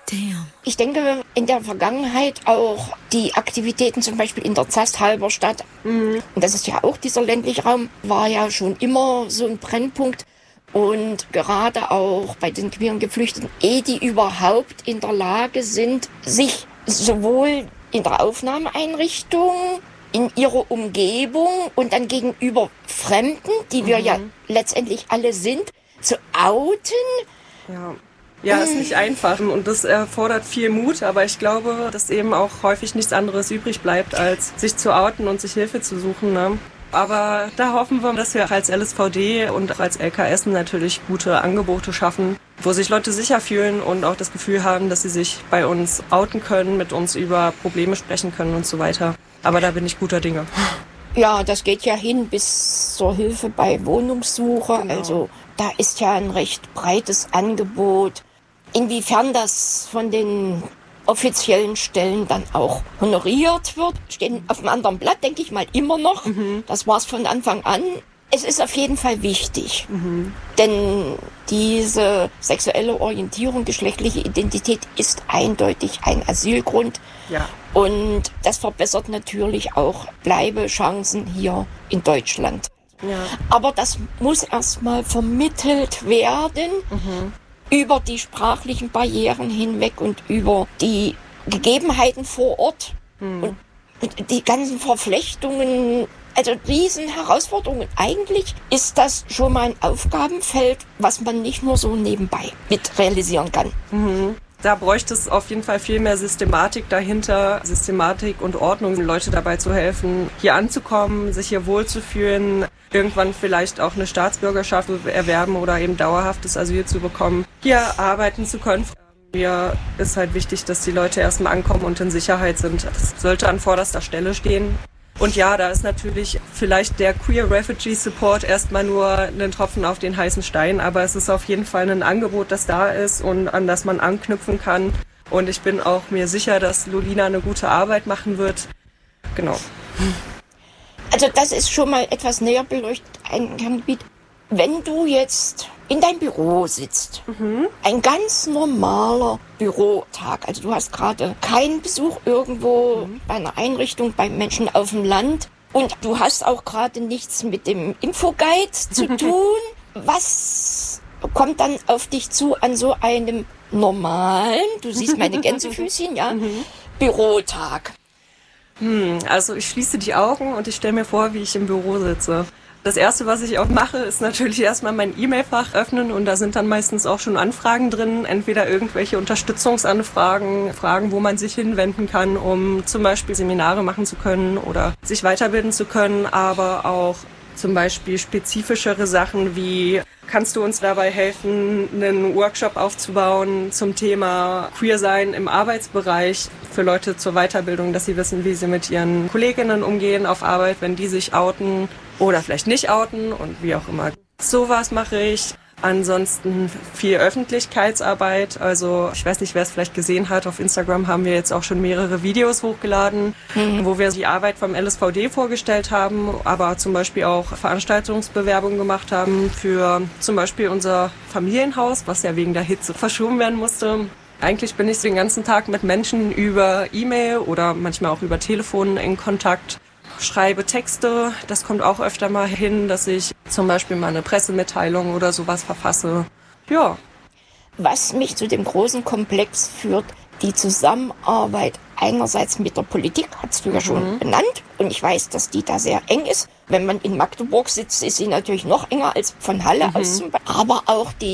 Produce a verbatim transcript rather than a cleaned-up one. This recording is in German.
Damn. Ich denke, in der Vergangenheit auch die Aktivitäten zum Beispiel in der Zast Halberstadt, mhm. und das ist ja auch dieser ländliche Raum, war ja schon immer so ein Brennpunkt. Und gerade auch bei den queeren Geflüchteten, ehe die überhaupt in der Lage sind, sich sowohl in der Aufnahmeeinrichtung, in ihrer Umgebung und dann gegenüber Fremden, die wir mhm. ja letztendlich alle sind, zu outen. Ja. Ja, ist nicht einfach und das erfordert viel Mut, aber ich glaube, dass eben auch häufig nichts anderes übrig bleibt, als sich zu outen und sich Hilfe zu suchen. Ne? Aber da hoffen wir, dass wir als L S V D und als L K Essen natürlich gute Angebote schaffen, wo sich Leute sicher fühlen und auch das Gefühl haben, dass sie sich bei uns outen können, mit uns über Probleme sprechen können und so weiter. Aber da bin ich guter Dinge. Ja, das geht ja hin bis zur Hilfe bei Wohnungssuche. Genau. Also da ist ja ein recht breites Angebot. Inwiefern das von den offiziellen Stellen dann auch honoriert wird, stehen auf einem anderen Blatt, denke ich mal, immer noch. Mhm. Das war es von Anfang an. Es ist auf jeden Fall wichtig, mhm. denn diese sexuelle Orientierung, geschlechtliche Identität ist eindeutig ein Asylgrund. Ja. Und das verbessert natürlich auch Bleibechancen hier in Deutschland. Ja. Aber das muss erstmal vermittelt werden. Mhm. Über die sprachlichen Barrieren hinweg und über die Gegebenheiten vor Ort hm. und, und die ganzen Verflechtungen, also riesen Herausforderungen. Eigentlich ist das schon mal ein Aufgabenfeld, was man nicht nur so nebenbei mit realisieren kann. Mhm. Da bräuchte es auf jeden Fall viel mehr Systematik dahinter, Systematik und Ordnung, Leute dabei zu helfen, hier anzukommen, sich hier wohlzufühlen, irgendwann vielleicht auch eine Staatsbürgerschaft erwerben oder eben dauerhaftes Asyl zu bekommen, hier arbeiten zu können. Mir ist halt wichtig, dass die Leute erstmal ankommen und in Sicherheit sind. Das sollte an vorderster Stelle stehen. Und ja, da ist natürlich vielleicht der Queer Refugee Support erstmal nur ein Tropfen auf den heißen Stein, aber es ist auf jeden Fall ein Angebot, das da ist und an das man anknüpfen kann. Und ich bin auch mir sicher, dass Lolina eine gute Arbeit machen wird. Genau. Also das ist schon mal etwas näher beleuchtet, ein Gebiet. Wenn du jetzt in deinem Büro sitzt, mhm. ein ganz normaler Bürotag, also du hast gerade keinen Besuch irgendwo mhm. bei einer Einrichtung, bei Menschen auf dem Land und du hast auch gerade nichts mit dem Infoguide zu tun, was kommt dann auf dich zu an so einem normalen, du siehst meine Gänsefüßchen, ja, mhm. Bürotag? Hm, also ich schließe die Augen und ich stelle mir vor, wie ich im Büro sitze. Das Erste, was ich auch mache, ist natürlich erstmal mein E-Mail-Fach öffnen und da sind dann meistens auch schon Anfragen drin, entweder irgendwelche Unterstützungsanfragen, Fragen, wo man sich hinwenden kann, um zum Beispiel Seminare machen zu können oder sich weiterbilden zu können, aber auch zum Beispiel spezifischere Sachen wie, kannst du uns dabei helfen, einen Workshop aufzubauen zum Thema Queer-Sein im Arbeitsbereich für Leute zur Weiterbildung, dass sie wissen, wie sie mit ihren Kolleginnen umgehen auf Arbeit, wenn die sich outen oder vielleicht nicht outen und wie auch immer. Sowas mache ich. Ansonsten viel Öffentlichkeitsarbeit, also ich weiß nicht, wer es vielleicht gesehen hat, auf Instagram haben wir jetzt auch schon mehrere Videos hochgeladen, mhm. wo wir die Arbeit vom L S V D vorgestellt haben, aber zum Beispiel auch Veranstaltungsbewerbungen gemacht haben für zum Beispiel unser Familienhaus, was ja wegen der Hitze verschoben werden musste. Eigentlich bin ich den ganzen Tag mit Menschen über E-Mail oder manchmal auch über Telefon in Kontakt. Schreibe Texte, das kommt auch öfter mal hin, dass ich zum Beispiel mal eine Pressemitteilung oder sowas verfasse. Ja. Was mich zu dem großen Komplex führt, die Zusammenarbeit einerseits mit der Politik, hast du ja schon mhm. benannt. Und ich weiß, dass die da sehr eng ist. Wenn man in Magdeburg sitzt, ist sie natürlich noch enger als von Halle mhm. aus. Aber auch die